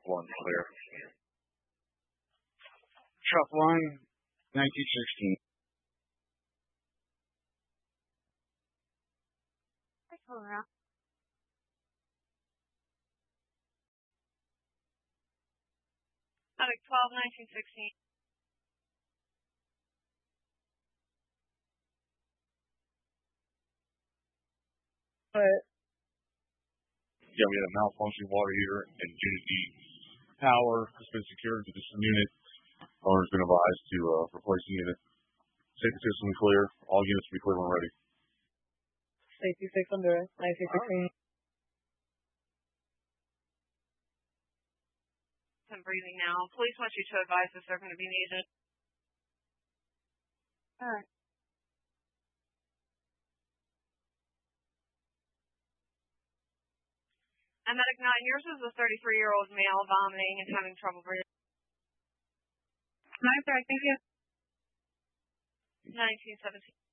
Truck 1, clear. Truck 1, 1916. Havoc 12, 1916. Yeah, we had a malfunctioning water heater and Unit D power has been secured to this unit. Owner's been advised to replace the unit. Safety system clear. All units will be clear when ready. Safety 6 under 1916. I'm breathing now. Police want you to advise if they're going to be needed. All right. And Medic 9, yours is a 33-year-old male vomiting and having trouble breathing. 9, sir, thank you. 1917.